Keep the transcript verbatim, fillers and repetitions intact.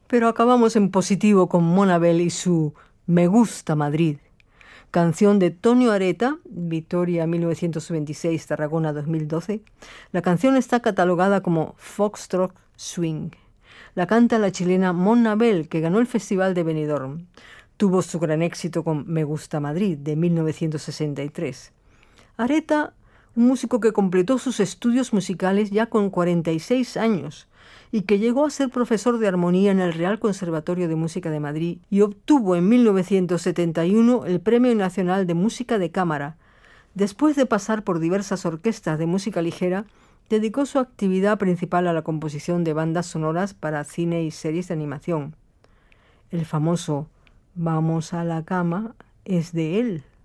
Pero acabamos en positivo con Monabel y su Me gusta Madrid, canción de Tonio Areta, Vitoria mil novecientos veintiséis, Tarragona dos mil doce. La canción está catalogada como Foxtrot Swing. La canta la chilena Monabel, que ganó el Festival de Benidorm. Tuvo su gran éxito con Me gusta Madrid, de mil novecientos sesenta y tres. Areta, un músico que completó sus estudios musicales ya con cuarenta y seis años y que llegó a ser profesor de armonía en el Real Conservatorio de Música de Madrid y obtuvo en mil novecientos setenta y uno el Premio Nacional de Música de Cámara. Después de pasar por diversas orquestas de música ligera, dedicó su actividad principal a la composición de bandas sonoras para cine y series de animación. El famoso Vamos a la cama es de él.